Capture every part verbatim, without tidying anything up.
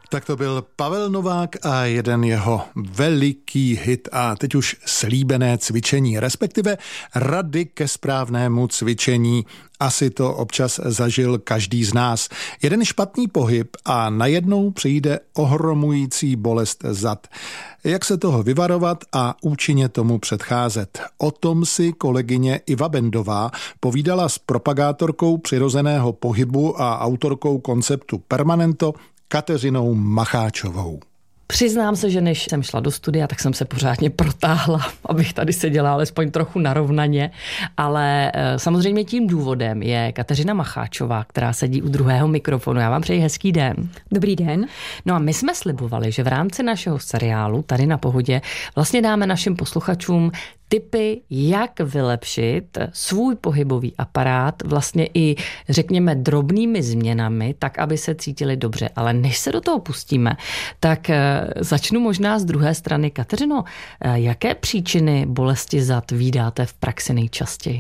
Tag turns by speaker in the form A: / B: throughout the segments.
A: Tak to byl Pavel Novák a jeden jeho veliký hit a teď už slíbené cvičení, respektive rady ke správnému cvičení. Asi to občas zažil každý z nás. Jeden špatný pohyb a najednou přijde ohromující bolest zad. Jak se toho vyvarovat a účinně tomu předcházet? O tom si kolegyně Iva Bendová povídala s propagátorkou přirozeného pohybu a autorkou konceptu Permanento Kateřinou Macháčovou.
B: Přiznám se, že než jsem šla do studia, tak jsem se pořádně protáhla, abych tady seděla alespoň trochu narovnaně, ale samozřejmě tím důvodem je Kateřina Macháčová, která sedí u druhého mikrofonu. Já vám přeji hezký den.
C: Dobrý den.
B: No a my jsme slibovali, že v rámci našeho seriálu tady na Pohodě vlastně dáme našim posluchačům tipy, jak vylepšit svůj pohybový aparát vlastně i, řekněme, drobnými změnami, tak, aby se cítili dobře. Ale než se do toho pustíme, tak začnu možná z druhé strany. Kateřino, jaké příčiny bolesti zad vídáte v praxi nejčastěji?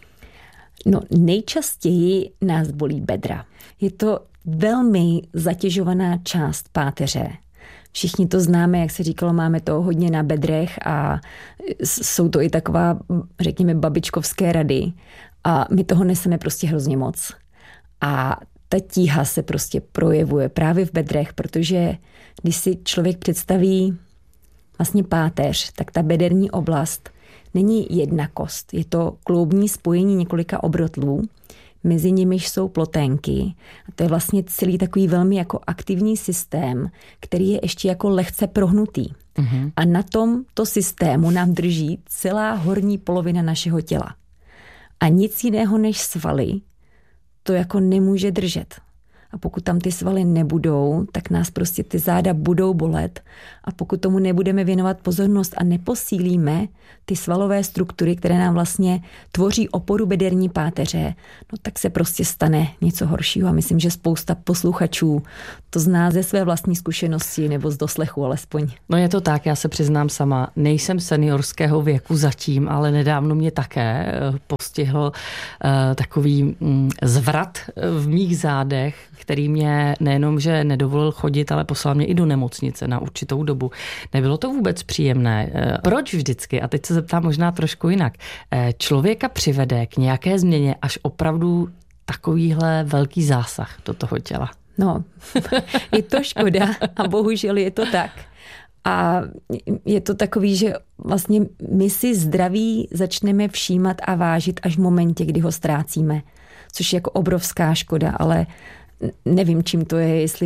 C: No, nejčastěji nás bolí bedra. Je to velmi zatěžovaná část páteře. Všichni to známe, jak se říkalo, máme to hodně na bedrech a jsou to i taková, řekněme, babičkovské rady a my toho neseme prostě hrozně moc. A ta tíha se prostě projevuje právě v bedrech, protože když si člověk představí vlastně páteř, tak ta bederní oblast není jedna kost. Je to kloubní spojení několika obrotlů, mezi nimiž jsou ploténky. A to je vlastně celý takový velmi jako aktivní systém, který je ještě jako lehce prohnutý. Mm-hmm. A na tomto systému nám drží celá horní polovina našeho těla. A nic jiného než svaly to jako nemůže držet. A pokud tam ty svaly nebudou, tak nás prostě ty záda budou bolet. A pokud tomu nebudeme věnovat pozornost a neposílíme ty svalové struktury, které nám vlastně tvoří oporu bederní páteře, no tak se prostě stane něco horšího. A myslím, že spousta posluchačů to zná ze své vlastní zkušenosti nebo z doslechu alespoň.
B: No je to tak, já se přiznám sama, nejsem seniorského věku zatím, ale nedávno mě také postihl uh, takový um, zvrat v mých zádech, který mě nejenom, že nedovolil chodit, ale poslal mě i do nemocnice na určitou dobu. Nebylo to vůbec příjemné. Proč vždycky, a teď se zeptám možná trošku jinak, člověka přivede k nějaké změně až opravdu takovýhle velký zásah do toho těla?
C: No, je to škoda a bohužel je to tak. A je to takový, že vlastně my si zdraví začneme všímat a vážit až v momentě, kdy ho ztrácíme. Což je jako obrovská škoda, ale nevím, čím to je, jestli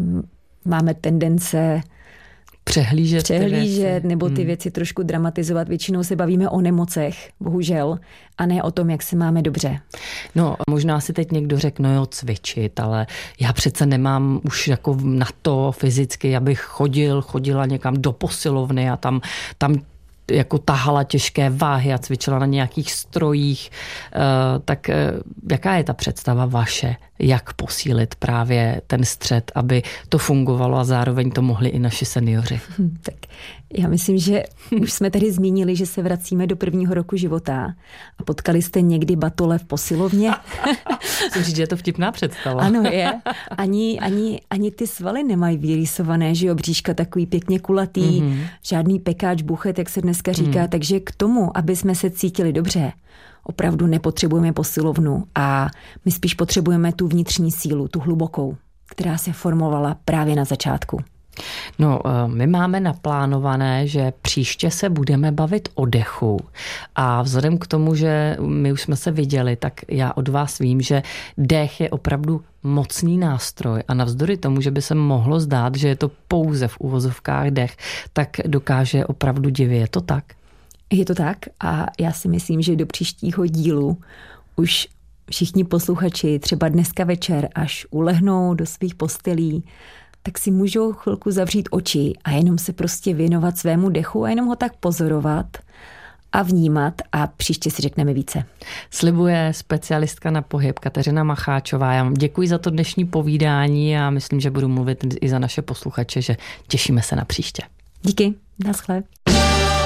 C: máme tendence
B: přehlížet,
C: přehlížet nebo ty hmm. věci trošku dramatizovat. Většinou se bavíme o nemocech, bohužel, a ne o tom, jak se máme dobře.
B: No, možná si teď někdo řekne, no jo, cvičit, ale já přece nemám už jako na to fyzicky, abych chodil, chodila někam do posilovny a tam, tam jako tahala těžké váhy a cvičila na nějakých strojích. Tak jaká je ta představa vaše, jak posílit právě ten střed, aby to fungovalo a zároveň to mohli i naši seniori?
C: Hmm, tak já myslím, že už jsme tady zmínili, že se vracíme do prvního roku života a potkali jste někdy batole v posilovně.
B: Chci říct, že je to vtipná představa.
C: Ano, je. Ani, ani, ani ty svaly nemají vyrýsované, že jo, bříška takový pěkně kulatý, mm-hmm. žádný pekáč, buchet, jak se dneska říká, mm. takže k tomu, aby jsme se cítili dobře, opravdu nepotřebujeme posilovnu a my spíš potřebujeme tu vnitřní sílu, tu hlubokou, která se formovala právě na začátku.
B: No, my máme naplánované, že příště se budeme bavit o dechu a vzhledem k tomu, že my už jsme se viděli, tak já od vás vím, že dech je opravdu mocný nástroj a navzdory tomu, že by se mohlo zdát, že je to pouze v uvozovkách dech, tak dokáže opravdu divě. Je to tak?
C: Je to tak a já si myslím, že do příštího dílu už všichni posluchači třeba dneska večer, až ulehnou do svých postelí, tak si můžou chvilku zavřít oči a jenom se prostě věnovat svému dechu a jenom ho tak pozorovat a vnímat a příště si řekneme více.
B: Slibuje specialistka na pohyb Kateřina Macháčová. Já vám děkuji za to dnešní povídání a myslím, že budu mluvit i za naše posluchače, že těšíme se na příště.
C: Díky, naschle.